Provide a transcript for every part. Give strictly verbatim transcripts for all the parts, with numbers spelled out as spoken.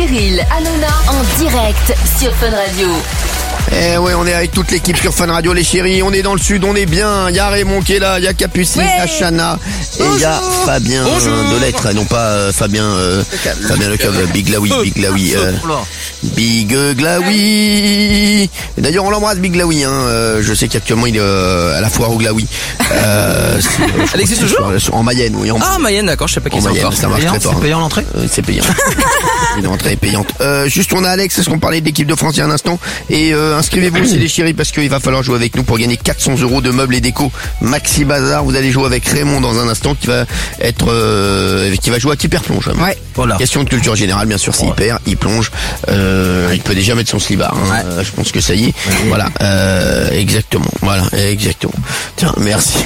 Cyril Hanouna en direct sur Fun Radio. Eh ouais, on est avec toute l'équipe sur Fun Radio, les chéris. On est dans le sud, on est bien. Il y a Raymond qui est là, il y a Capucine, il y a Chana et il y a Fabien euh, de Lettres, non pas euh, Fabien euh, Fabien Le Cove, Big Glaoui, Big Glaoui, euh, Big Glaoui. D'ailleurs, on l'embrasse, Big Glaoui. Hein. Euh, je sais qu'actuellement il est euh, à la foire au Glaoui. Euh, Elle existe toujours en Mayenne, oui. En ah, Mayenne, d'accord, je sais pas qui c'est encore. Ça marche très fort. C'est payant l'entrée euh, C'est payant. L'entrée est payante. Euh, juste, on a Alex, est-ce qu'on parlait de l'équipe de France il y a un instant et euh, inscrivez-vous aussi les chéris parce qu'il va falloir jouer avec nous pour gagner quatre cents euros de meubles et déco Maxi Bazar. Vous allez jouer avec Raymond dans un instant qui va être euh, qui va jouer à qui perd plonge. Ouais. Voilà. Question de culture générale bien sûr. S'il ouais. perd, il plonge. Euh, il peut déjà mettre son slibard. Hein. Ouais. Euh, je pense que ça y est. Ouais. Voilà. Euh, exactement. Voilà. Exactement. Tiens, merci.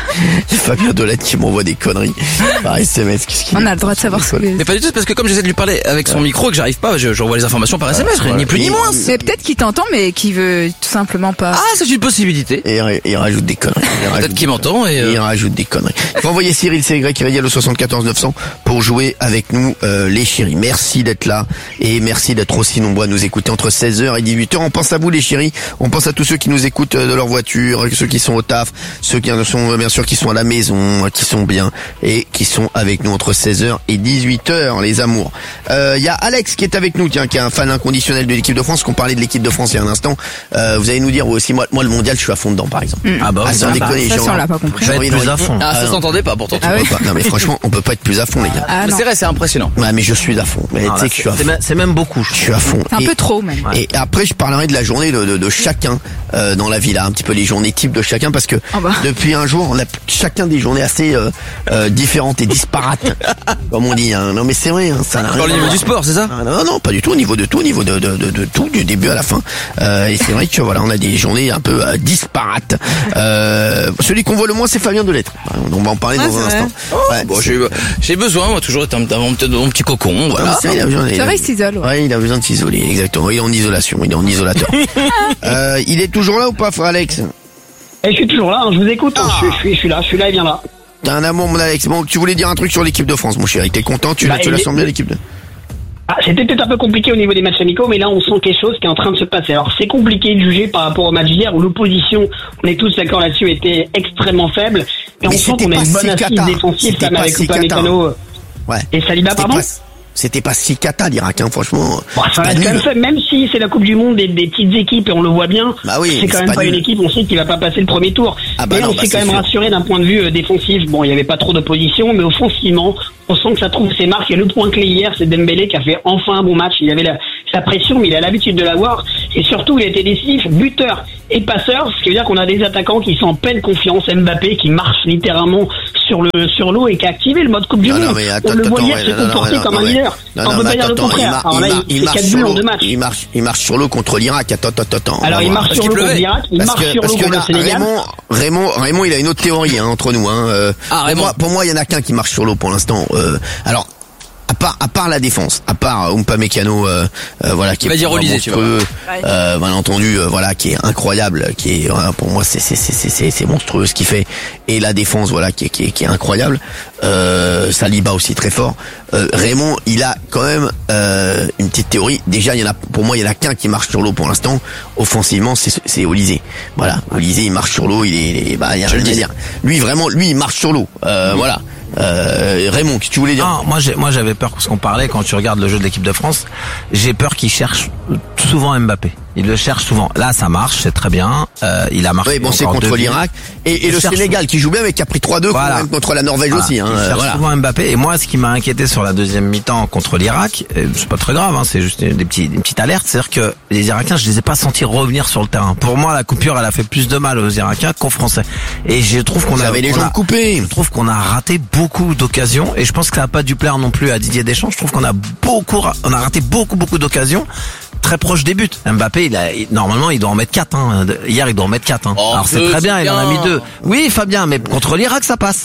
Fabien Dolette qui m'envoie des conneries par S M S. Qu'est-ce qu'il On a le droit de savoir ce que. Mais pas du tout parce que comme j'essaie de lui parler avec son micro et que j'arrive pas, je, je revois les informations par S M S. Euh, ni plus ni moins. Mais peut-être qu'il t'entend mais qu'il veut tout simplement pas. Ah, c'est une possibilité. Et il rajoute des conneries. Peut-être qu'il m'entend et, euh... et il rajoute des conneries. Il faut envoyer Cyril Ségré qui régale au soixante-quatorze neuf cents pour jouer avec nous euh, les chéris. Merci d'être là et merci d'être aussi nombreux à nous écouter entre seize heures et dix-huit heures. On pense à vous les chéris. On pense à tous ceux qui nous écoutent de leur voiture, ceux qui sont au taf, ceux qui sont bien sûr qui sont à la maison, qui sont bien et qui sont avec nous entre seize heures et dix-huit heures, les amours. Il euh, y a Alex qui est avec nous, tiens, qui est un fan inconditionnel de l'équipe de France. Qu'on parlait de l'équipe de France il y a un instant. Euh, vous allez nous dire aussi, moi, moi le mondial, je suis à fond dedans, par exemple. Mmh. Ah bah, ah, sans déconner, ça, on l'a pas compris. Je vais être plus à fond. Ah, ça ah, s'entendait pas pourtant. Ah, oui. pas. Non mais franchement, on peut pas être plus à fond, les gars. Ah, c'est vrai, c'est impressionnant. Ouais, mais je suis à fond. Mais tu sais que je suis à fond. C'est même beaucoup. Je suis à fond. C'est un et, peu trop même. Et après, je parlerai de la journée de, de, de chacun euh, dans la villa, un petit peu les journées types de chacun, parce que oh bah. depuis un jour, on a chacun des journées assez euh, euh, différentes et disparates, comme on dit. Hein. Non mais c'est vrai. Hein, ça au niveau du sport, c'est ça? Ah, non, non, pas du tout. Au niveau de tout, au niveau de, de, de, de tout, du début à la fin. Euh, et c'est vrai que voilà, on a des journées un peu euh, disparates. Euh, celui qu'on voit le moins, c'est Fabien de Lettres. On va en parler ah, dans un vrai. instant. Oh, ouais, bon, j'ai, j'ai besoin, moi, toujours d'être dans mon, mon petit cocon. Voilà. C'est vrai, il s'isole. Ouais. ouais, il a besoin de s'isoler, exactement. Il est en isolation, il est en isolateur. euh, il est toujours là ou pas, Alex? Eh, je suis toujours là, hein, je vous écoute. Ah. Je, je, suis, je suis là, je suis là et bien là. T'as un amour, mon Alex. Bon, tu voulais dire un truc sur l'équipe de France, mon chéri. T'es content? Tu, bah, tu l'as semblé à l'équipe de... Ah, c'était peut-être un peu compliqué au niveau des matchs amicaux, mais là on sent quelque chose qui est en train de se passer. Alors c'est compliqué de juger par rapport au match d'hier où l'opposition, on est tous d'accord là-dessus, était extrêmement faible. Et mais on sent qu'on a une bonne assise défensive, comme avec Upamecano ouais. et Saliba, c'était pardon. Pas, c'était pas si cata l'Irak, hein, franchement. Bon, ça reste quand même fait, même si c'est la Coupe du Monde des, des petites équipes et on le voit bien, bah oui, c'est quand même pas, pas une équipe, on sait qu'il va pas passer le premier tour. Ah bah et non, on bah s'est quand même sûr. rassuré d'un point de vue euh, défensif. Bon, il y avait pas trop d'opposition, mais offensivement, on sent que ça trouve ses marques. Et le point clé hier, c'est Dembélé qui a fait enfin un bon match. Il avait la, sa pression, mais il a l'habitude de l'avoir. Et surtout, il a été décisif, buteur et passeur, ce qui veut dire qu'on a des attaquants qui sont en pleine confiance. Mbappé qui marche littéralement sur le sur l'eau et qui a activé le mode Coupe du Monde. On le voit hier se comporter comme un leader. On peut pas dire le contraire. Alors là, il fait quatre buts en deux matchs. Il marche, il marche sur l'eau contre l'Irak. Attends, attends, attends. Alors il marche sur l'eau contre l'Irak, il marche sur l'eau contre le Sénégal. Raymond, Raymond, il a une autre théorie hein, entre nous. Hein. Euh, ah, Raymond. Pour moi, pour moi, il y en a qu'un qui marche sur l'eau pour l'instant. Euh, alors. À part, à part la défense, à part Upamecano, euh, euh, voilà, qui est monstrueux, euh, bien entendu, euh, voilà, qui est incroyable, qui est, euh, pour moi, c'est, c'est, c'est, c'est, c'est monstrueux ce qu'il fait, et la défense, voilà, qui est, qui est, qui est incroyable. Euh, Saliba aussi très fort. Euh, Raymond, il a quand même euh, une petite théorie. Déjà, il y en a, pour moi, il y en a qu'un qui marche sur l'eau pour l'instant. Offensivement, c'est, c'est Olysée. Voilà, Olysée, il marche sur l'eau, il est, il est bah, il y a rien à dire. Lui, vraiment, lui, il marche sur l'eau. Euh, mmh. Voilà. Euh, Raymond, qu'est-ce que tu voulais dire? Non, moi, j'ai, moi j'avais peur parce qu'on parlait quand tu regardes le jeu de l'équipe de France. J'ai peur qu'il cherche souvent Mbappé. Il le cherche souvent. Là, ça marche, c'est très bien. Euh, il a marqué. Oui, bon, c'est contre l'Irak et, et le Sénégal souvent. Qui joue bien, mais qui a pris trois deux voilà. Quand même contre la Norvège voilà. aussi. Hein, il cherche voilà. souvent Mbappé. Et moi, ce qui m'a inquiété sur la deuxième mi-temps contre l'Irak, c'est pas très grave, hein, c'est juste des petits, une petite alerte, c'est-à-dire que les Irakiens, je les ai pas sentis revenir sur le terrain. Pour moi, la coupure, elle a fait plus de mal aux Irakiens qu'aux Français. Et je trouve qu'on avait les jambes coupées. Je trouve qu'on a raté beaucoup d'occasions. Et je pense que ça n'a pas dû plaire non plus à Didier Deschamps. Je trouve qu'on a beaucoup, on a raté beaucoup, beaucoup d'occasions. Très proche des buts. Mbappé, il a, il, normalement, il doit en mettre quatre. Hein. Hier, il doit en mettre quatre. Hein. Oh, alors c'est très bien, bien, il en a mis deux. Oui, Fabien, mais contre l'Irak, ça passe.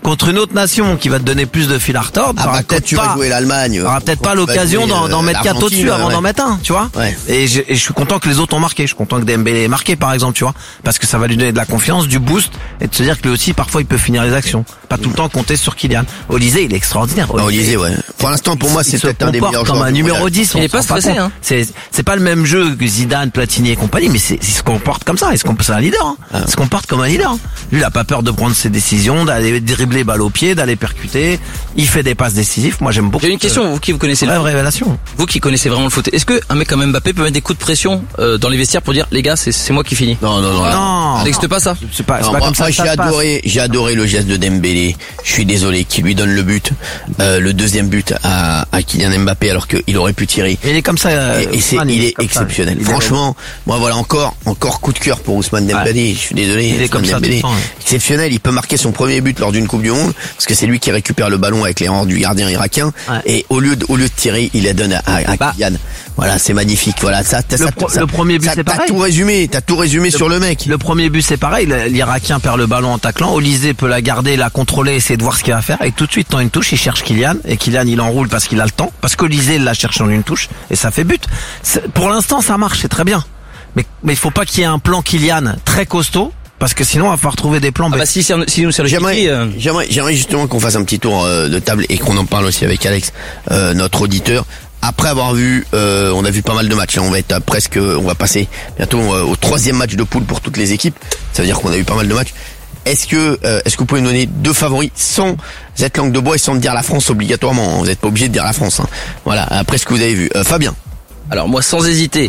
contre une autre nation qui va te donner plus de fil à retordre. Ah bah peut-être tu vas jouer l'Allemagne. T'auras peut-être pas l'occasion d'en, d'en mettre quatre au-dessus avant ouais. d'en mettre un, tu vois. Ouais. Et, je, et je suis content que les autres ont marqué. Je suis content que Dembélé ait marqué, par exemple, tu vois, parce que ça va lui donner de la confiance, du boost, et de se dire que lui aussi, parfois, il peut finir les actions. Pas tout le temps compter sur Kylian. Olysée, il est extraordinaire. Olysée, ouais. Pour l'instant, pour moi, c'est peut-être un des meilleurs joueurs. Comme un numéro dix. Il est pas stressé, hein. C'est, c'est pas le même jeu que Zidane, Platini et compagnie, mais c'est, il se comporte comme ça. Il se comporte, c'est un leader, hein. Ah. Il se comporte comme un leader. Lui, il a pas peur de prendre ses décisions, d'aller dribbler balle au pied, d'aller percuter. Il fait des passes décisives. Moi, j'aime beaucoup. J'ai une question, vous qui vous connaissez la le révélation. Vous qui connaissez vraiment le foot. Est-ce que un mec comme Mbappé peut mettre des coups de pression euh, dans les vestiaires pour dire les gars, c'est, c'est moi qui finis? Non, non, non. Non. Ça n'existe pas ça. C'est pas, c'est Non, pas moi, comme ça. moi, que ça j'ai se passe. adoré, j'ai adoré le geste de Dembélé. Je suis désolé, qui lui donne le but, euh, le deuxième but à, à Kylian Mbappé, alors qu'il aurait pu tirer. Il est comme ça. Euh, Et, et c'est, Ousmane, il est comme ça. exceptionnel. Il est Franchement, moi voilà encore, encore coup de cœur pour Ousmane Dembélé. Je suis désolé. Il est Ousmane comme ça Dembélé, tout le temps, ouais. exceptionnel. Il peut marquer son premier but lors d'une Coupe du Monde, parce que c'est lui qui récupère le ballon avec l'erreur du gardien irakien. Ouais. Et au lieu de, au lieu de tirer, il la donne à, à, à Bah. Kylian. Voilà, c'est magnifique. Voilà, ça, ça, Le ça, pro- ça- le premier but, ça- c'est t'as pareil. tout résumé. T'as tout résumé sur le mec. Le premier but, c'est pareil. le- L'Irakien perd le ballon en taclant. Olysée peut la garder, la contrôler, essayer de voir ce qu'il va faire. Et tout de suite, dans une touche, il cherche Kylian. Et Kylian, il enroule parce qu'il a le temps. Parce qu'Olysée la cherche en une touche. Et ça fait but. C'est- pour l'instant, ça marche. C'est très bien. Mais, mais il faut pas qu'il y ait un plan Kylian très costaud. Parce que sinon, on va falloir trouver des plans. Ah bah si, si, si nous c'est le J'aimerais, Kiki, euh, j'aimerais, j'aimerais justement qu'on fasse un petit tour euh, de table et qu'on en parle aussi avec Alex, euh, notre auditeur. Après avoir vu, euh, on a vu pas mal de matchs. Hein, on va être à presque, on va passer bientôt euh, au troisième match de poule pour toutes les équipes. Ça veut dire qu'on a eu pas mal de matchs. Est-ce que, euh, est-ce que vous pouvez nous donner deux favoris sans être langue de bois et sans me dire la France obligatoirement? Vous n'êtes pas obligé de dire la France. Hein. Voilà. Après ce que vous avez vu, euh, Fabien. Alors moi sans hésiter,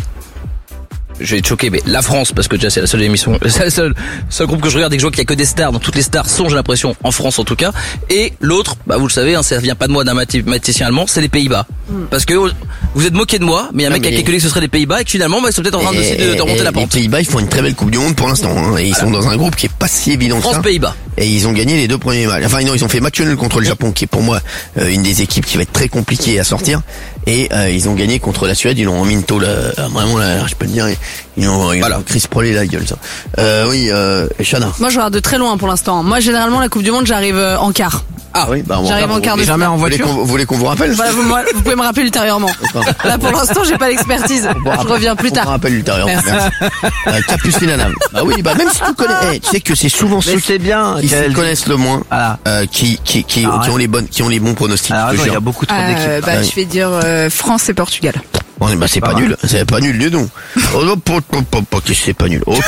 je vais être choqué, mais la France, parce que déjà c'est la seule émission, c'est le seul, seul groupe que je regarde et que je vois qu'il y a que des stars, donc toutes les stars sont, j'ai l'impression, en France en tout cas. Et l'autre, bah vous le savez, hein, ça vient pas de moi, d'un mathématicien allemand, c'est les Pays-Bas. Parce que vous êtes moqué de moi, mais il y a un mec qui a mais- calculé que ce serait les Pays-Bas et que finalement, bah, ils sont peut-être en train de, Et- de, de remonter et la Les pente. Pays-Bas, ils font une très belle Coupe du Monde pour l'instant. Hein, et ils sont dans un groupe qui est pas si évident que ça. France-Pays-Bas. Et ils ont gagné les deux premiers matchs. Enfin non, ils ont fait match nul contre le Japon, qui est pour moi euh, une des équipes qui va être très compliquée à sortir. Et euh, ils ont gagné contre la Suède. Ils l'ont remis une tôle, euh, vraiment là, je peux te dire, ils ont, ils Voilà. ont Chris Prolé la gueule ça. Euh, oui, euh, Chana. Moi, je regarde de très loin pour l'instant. Moi, généralement, la Coupe du Monde, j'arrive euh, en quart. Ah oui, bah on va- J'arrive en vous quart de voulez- Jamais en Vous voulez voiture. qu'on, vous voulez qu'on vous rappelle? Voilà, vous, moi, vous pouvez me rappeler ultérieurement. Là, pour l'instant, j'ai pas l'expertise. Je reviens plus On vous tard. rappelle ultérieurement. Merci. Merci. Euh, Capucine Anam. Bah oui, bah même si tu connais, eh, tu sais que c'est souvent Mais ceux c'est bien. qui se qu'elle- connaissent le moins, Voilà. euh, qui qui qui, Ah, qui ouais. ont les bonnes, qui ont les bons pronostics. Alors, je te attends, il y jure. a beaucoup trop Euh, d'équipes. bah, Ah oui. je vais dire euh, France et Portugal. Bon, bah c'est pas, Pas nul, c'est pas nul du tout. Oh, oh, oh, oh, oh, oh, que c'est pas nul. Oh,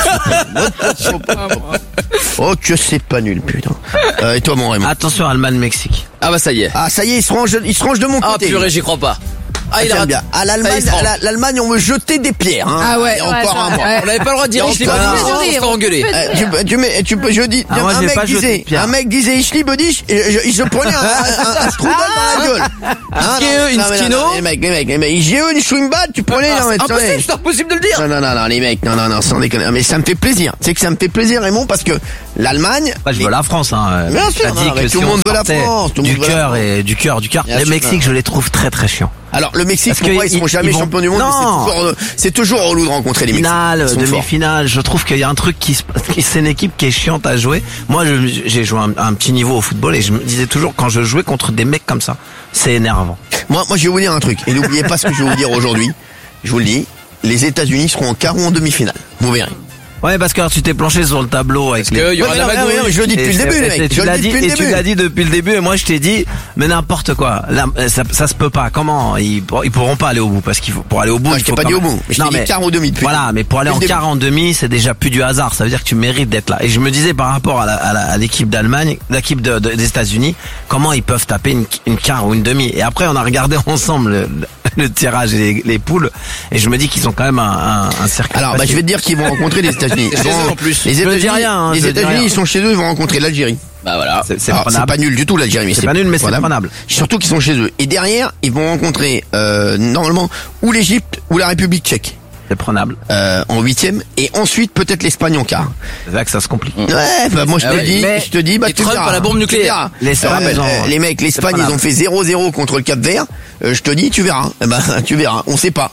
c'est pas nul. Oh, que c'est pas nul, putain. Euh, et toi, mon Raymond? Attention, Allemagne-Mexique. Ah bah ça y est. Ah, ça y est, il se range, il se range de mon Ah côté. purée, j'y crois pas. Ah, il a J'aime raté. bien. À l'Allemagne, Ça y est, il se à la- l'Allemagne, on me jetait des pierres. Hein. Ah ouais, Il y a ouais, encore ça, un mois. ouais. On n'avait pas le droit de dire, Il y a je l'ai pas encore dit, un on mois. se fait engueuler. Euh, tu, peux- tu mets, tu peux, je dis, Ah, moi, un j'ai mec pas jeté de disait, pierre. un mec disait, Ishli Bodish, et je- il se prenait un, un, un strudel dans la gueule. Hein, Skio, non, une non, mais non, skino. non, Les mecs, les mecs, les mecs, j'ai eu une schwimmbad, tu prenais, non, mais Ah, attendez. impossible, c'est impossible de le dire. Non, non, non, non, les mecs, non, non, non, sans déconner. Mais ça me fait plaisir. C'est que ça me fait plaisir, Raymond, parce que l'Allemagne. Moi, je veux la France, hein. Bien T'as sûr, dit non, que mais si tout le on monde veut la sortait France, tout le du monde veut la cœur France. et du cœur, du cœur. Bien Le sûr, Mexique, non. je les trouve très très chiants. Alors, le Mexique, Parce pour que moi, ils seront ils- jamais ils vont- champions du monde, mais Non. c'est toujours, c'est toujours relou de rencontrer les Mexicains. Finale, Ils sont forts. demi-finale, je trouve qu'il y a un truc qui, se- qui c'est une équipe qui est chiante à jouer. Moi, je- j'ai joué un, un petit niveau au football et je me disais toujours quand je jouais contre des mecs comme ça, c'est énervant. Moi, moi, je vais vous dire un truc. Et n'oubliez pas ce que je vais vous dire aujourd'hui. Je vous le dis. Les États-Unis seront en quart ou en demi-finale. Vous verrez. Ouais, parce que alors, tu t'es planché sur le tableau avec Parce qu'il y aura Ouais, de la mais non, magouille. mais non, mais je le dis depuis Et le début, c'est- les et mecs. tu Je le l'as dis dit, depuis le et tu début. l'as dit depuis le début, et moi je t'ai dit, mais n'importe quoi. Là, ça, ça se peut pas. Comment ils, ils pourront pas aller au bout parce qu'il faut pour aller au bout. Non, il je t'ai faut pas quand dit au même- bout. Je t'ai Non, dit mais quart ou demi depuis. Voilà, mais pour aller Depuis en le quart en demi, c'est déjà plus du hasard. Ça veut dire que tu mérites d'être là. Et je me disais par rapport à la- à la- à l'équipe d'Allemagne, l'équipe de, de- des États-Unis, comment ils peuvent taper une, une quart ou une demi. Et après, on a regardé ensemble le, le tirage et les, les poules, et je me dis qu'ils ont quand même un, un, un cercle. Alors, bah, je vais te dire qu'ils vont rencontrer les États-Unis. Et Ils chez vont- eux, en plus. Les Je États-Unis, dis rien, hein, les je dis États-Unis, rien. ils sont chez eux, ils vont rencontrer l'Algérie. Bah voilà. C'est, c'est Alors, c'est prenable. pas nul du tout l'Algérie, mais C'est pas nul, mais c'est prenable. prenable. Surtout qu'ils sont chez eux. Et derrière, ils vont rencontrer euh, normalement ou l'Égypte ou la République tchèque C'est prenable. euh, en huitième, et ensuite peut-être l'Espagne en quart. C'est là que ça se complique. Ouais, bah moi je Ah te ouais, dis, mais- je te dis, bah et tu Trump verras. a la bombe Tu nucléaire. verras. L'Espagne, Euh, ils ont- euh, les mecs, l'Espagne, c'est ils ont prenable. fait zéro zéro contre le Cap Vert. Euh, je te dis, tu verras. Eh ben, tu verras. On sait pas.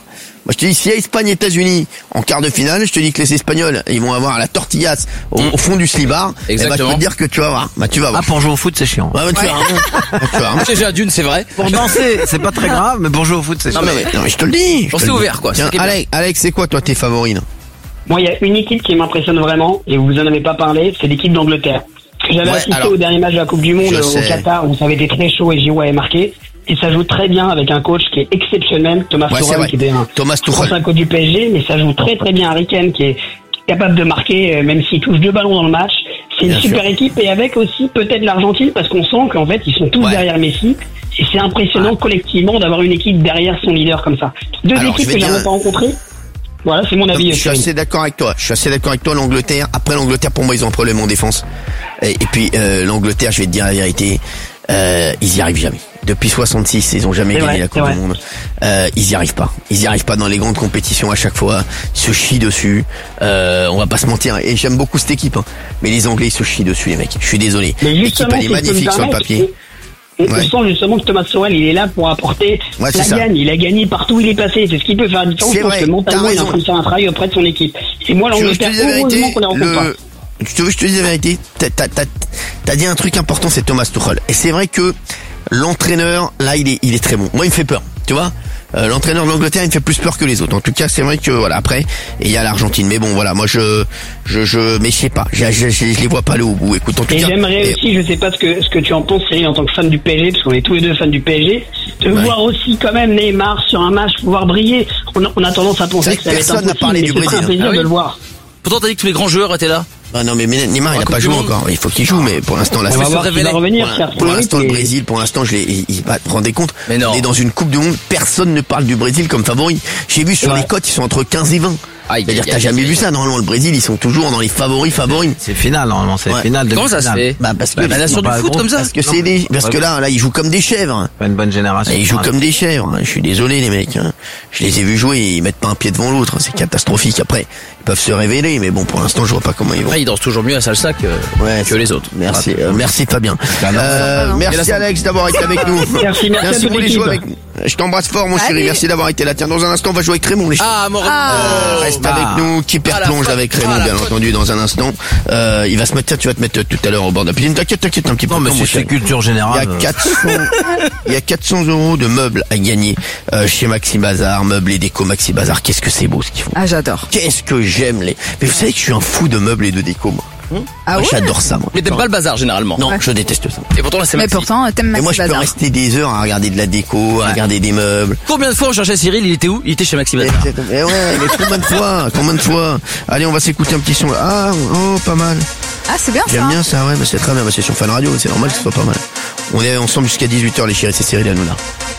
Moi, je te dis, s'il y a Espagne-États-Unis en quart de finale, je te dis que les Espagnols, ils vont avoir la tortillas au, au fond du slibar. Exactement. Et bah, je peux te dire que tu vas voir. Bah, tu vas voir. Ah, pour jouer au foot, c'est chiant. Ouais, bah, tu vas voir. Tu vas voir. Déjà d'une, c'est vrai. Pour danser, c'est pas très grave, mais pour jouer au foot, c'est chiant. Non mais, Non, mais je te le dis. on s'est ouvert quoi. Tiens, Alex, Alex, c'est quoi toi tes favoris là? Moi, il y a une équipe qui m'impressionne vraiment, et vous en avez pas parlé, c'est l'équipe d'Angleterre. J'avais Ouais, assisté alors, au dernier match de la Coupe du Monde je au sais. Qatar, où ça avait été très chaud et Giroud avait marqué. Et ça joue très bien avec un coach qui est exceptionnel, Thomas Ouais, c'est Tuchel, vrai. qui était un Thomas Tuchel. un coach du P S G, mais ça joue très très bien. Harry Kane qui est capable de marquer, euh, même s'il touche deux ballons dans le match. C'est une Bien super sûr. équipe, et avec aussi peut-être l'Argentine, parce qu'on sent qu'en fait ils sont tous Ouais. derrière Messi. Et c'est impressionnant collectivement d'avoir une équipe derrière son leader comme ça. Deux Alors, je équipes vais que dire- j'avais pas rencontrées. Voilà, c'est mon avis. Je suis assez d'accord avec toi. Je suis assez d'accord avec toi. L'Angleterre, après l'Angleterre, pour moi, ils ont un problème en défense. Et, et puis euh, l'Angleterre, je vais te dire la vérité, euh, ils y arrivent jamais. Depuis soixante-six, ils ont jamais C'est gagné vrai, la c'est Coupe vrai. du Monde. Euh, ils y arrivent pas. Ils y arrivent pas dans les grandes compétitions à chaque fois. Ils se chient dessus. Euh, on va pas se mentir. Et j'aime beaucoup cette équipe. Hein. Mais les Anglais, ils se chient dessus, les mecs. Je suis désolé. Mais L'équipe, justement, elle est si je peux me magnifique sur le permettre, papier. On, on Ouais. sent justement que Thomas Tuchel, il est là pour apporter Ouais, c'est la ça. gagne. Il a gagné partout où il est passé. C'est ce qui peut faire la différence. C'est Je pense vrai, que mentalement, t'as il est en raison. train de faire un travail auprès de son équipe. Et moi, Tu veux que je te l'Angleterre, dise la vérité, heureusement qu'on les rencontre pas. le... Tu veux que je te dise la vérité? T'as, t'as, t'as, t'as dit un truc important, c'est Thomas Tuchel. Et c'est vrai que l'entraîneur, là, il est, il est très bon. Moi, il me fait peur. Tu vois? Euh, l'entraîneur de l'Angleterre, il me fait plus peur que les autres. En tout cas, c'est vrai que voilà. Après, et il y a l'Argentine. Mais bon, voilà. Moi, je, je, je, mais je sais pas. Je, je, je, je les vois pas aller au bout. Écoute, en tout Et cas. j'aimerais et- aussi, je sais pas ce que ce que tu en penses, Cyril, en tant que fan du P S G, parce qu'on est tous les deux fans du P S G, de Ouais. voir aussi quand même Neymar sur un match pouvoir briller. On a, on a tendance à penser C'est que ça va vrai être que personne n'a impossible, parlé mais du ce serait un Brésil. plaisir Ah oui. de le voir. Pourtant t'as dit que tous les grands joueurs étaient là. Ah non, mais Neymar, il La a Coupe pas du joué Monde. encore. Il faut qu'il joue, mais pour l'instant, là, On c'est va se voir s'il révéler. va revenir. Pour, faire pour son l'instant, le rythme et- Brésil, pour l'instant, je l'ai, il, il, bah, vous vous rendez compte? Mais non. On est dans une Coupe du Monde, personne ne parle du Brésil comme favori. J'ai vu sur Ouais. les cotes, ils sont entre quinze et vingt. Aïe, C'est-à-dire, aïe, t'as aïe, jamais aïe. vu ça. Normalement, le Brésil, ils sont toujours dans les favoris, favoris. C'est final, normalement, c'est Ouais. final de Comment ça se fait? Bah, parce que, La nation du pas foot gros, comme ça. parce que c'est des, parce que là, là, ils jouent comme des chèvres. Pas une bonne génération. Ils jouent comme des chèvres. Je suis désolé, les mecs. hein. Je les ai vus jouer, ils mettent pas un pied devant l'autre. C'est catastrophique. Après, ils peuvent se révéler, mais bon, pour l'instant, je vois pas comment ils vont. Après, ils dansent toujours mieux à salsa que, Ouais, que les autres. Merci, euh, merci Fabien. Euh, merci Alex d'avoir été avec nous. Merci, merci à toute pour les l'équipe. jouer avec nous. Je t'embrasse fort, mon Salut. chéri. Merci d'avoir été là. Tiens, dans un instant, on va jouer avec Raymond, les chéris. Ah, mon Ah. Reste bah. avec nous, qui perd Ah, la plonge faute. avec Raymond, Ah, la bien faute. entendu, dans un instant. Euh, il va se mettre, tiens, tu vas te mettre tout à l'heure au bord de la piscine. T'inquiète, t'inquiète un petit peu. Non, mais mon c'est chéri. c'est culture Il y générale. a quatre cents, il y a quatre cents euros de meubles à gagner euh, chez Maxi Bazar, meubles et déco Maxi Bazar. Qu'est-ce que c'est beau ce qu'ils font. Ah, j'adore. Qu'est-ce que j'aime les. Mais vous savez que je suis un fou de meubles et de déco, moi. Ah Moi, ouais? j'adore ça, moi. Mais t'aimes pas le bazar généralement. Non, Ouais. je déteste ça. Et pourtant là c'est Mais Maxi. pourtant, t'aimes Et Maxi moi, je peux Bazar. rester des heures à regarder de la déco, à regarder des meubles. Combien de fois on cherchait Cyril, il était où? Il était chez Maxi Bazar. Eh ouais, mais combien de fois, combien de fois. Allez, on va s'écouter un petit son. Ah, oh, pas mal. Ah, c'est bien ça. J'aime bien ça, ouais, mais c'est très bien. Bah, c'est sur Fun Radio, c'est normal que ce soit pas mal. On est ensemble jusqu'à dix-huit heures, les chéris, c'est Cyril Hanouna.